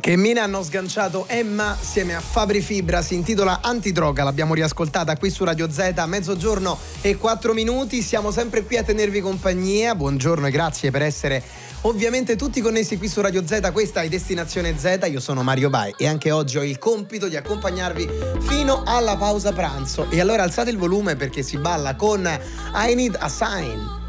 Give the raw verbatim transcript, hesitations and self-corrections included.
Che mine hanno sganciato Emma assieme a Fabri Fibra, si intitola Antidroga, l'abbiamo riascoltata qui su Radio Z a mezzogiorno e quattro minuti, siamo sempre qui a tenervi compagnia, buongiorno e grazie per essere ovviamente tutti connessi qui su Radio Z, questa è Destinazione Z, io sono Mario Bai e anche oggi ho il compito di accompagnarvi fino alla pausa pranzo e allora alzate il volume perché si balla con I Need a Sign.